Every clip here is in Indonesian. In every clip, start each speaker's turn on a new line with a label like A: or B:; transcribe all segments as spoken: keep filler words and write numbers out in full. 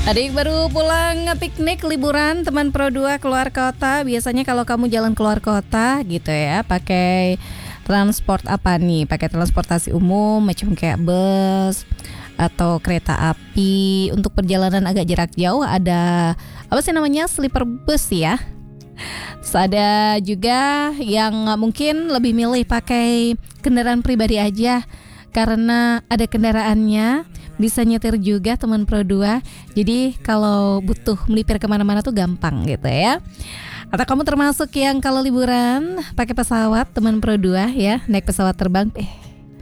A: Adik baru pulang piknik liburan teman Pro dua keluar kota. Biasanya kalau kamu jalan keluar kota gitu ya, pakai transport apa nih? Pakai transportasi umum macam kayak bus atau kereta api. Untuk perjalanan agak jarak jauh ada apa sih namanya? Sleeper bus ya. Terus ada juga yang mungkin lebih milih pakai kendaraan pribadi aja karena ada kendaraannya, bisa nyetir juga teman Pro dua. Jadi kalau butuh melipir kemana-mana tuh gampang gitu ya. Atau kamu termasuk yang kalau liburan pakai pesawat teman Pro dua ya, naik pesawat terbang. Eh,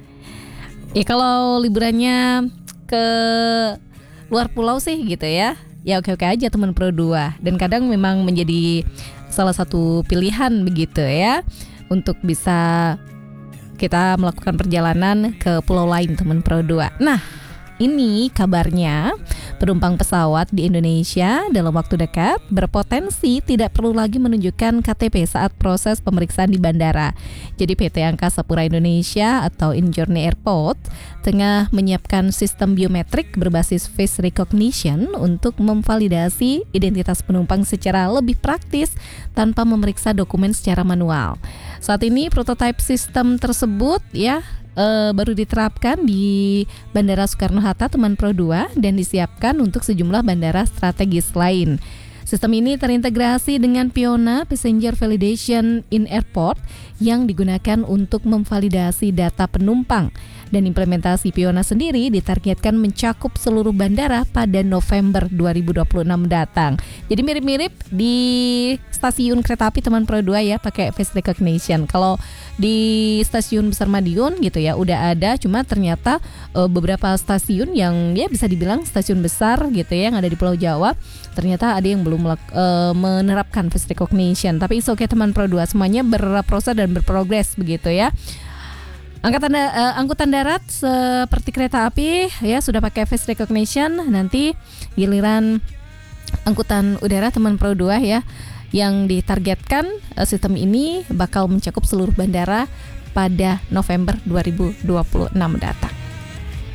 A: ya kalau liburannya ke luar pulau sih gitu ya, ya oke-oke aja teman Pro dua. Dan kadang memang menjadi salah satu pilihan begitu ya, untuk bisa kita melakukan perjalanan ke pulau lain teman Pro dua. Nah, ini kabarnya penumpang pesawat di Indonesia dalam waktu dekat berpotensi tidak perlu lagi menunjukkan K T P saat proses pemeriksaan di bandara. Jadi P T Angkasa Pura Indonesia atau Injourney Airport tengah menyiapkan sistem biometrik berbasis face recognition untuk memvalidasi identitas penumpang secara lebih praktis tanpa memeriksa dokumen secara manual. Saat ini prototipe sistem tersebut ya Uh, baru diterapkan di Bandara Soekarno-Hatta teman Pro dua dan disiapkan untuk sejumlah bandara strategis lain. Sistem ini terintegrasi dengan Piona Passenger Validation in Airport yang digunakan untuk memvalidasi data penumpang. Dan implementasi Piona sendiri ditargetkan mencakup seluruh bandara pada November dua ribu dua puluh enam mendatang. Jadi mirip-mirip di stasiun kereta api teman Pro dua ya, pakai face recognition. Kalau di stasiun Besar Madiun gitu ya udah ada, cuma ternyata e, beberapa stasiun yang ya bisa dibilang stasiun besar gitu ya yang ada di Pulau Jawa, ternyata ada yang belum melak- e, menerapkan face recognition. Tapi it's okay teman Pro dua, semuanya berproses dan berprogres begitu ya. Angkatan uh, angkutan darat seperti kereta api ya sudah pakai face recognition. Nanti giliran angkutan udara teman Pro dua ya, yang ditargetkan uh, sistem ini bakal mencakup seluruh bandara pada November dua ribu dua puluh enam mendatang.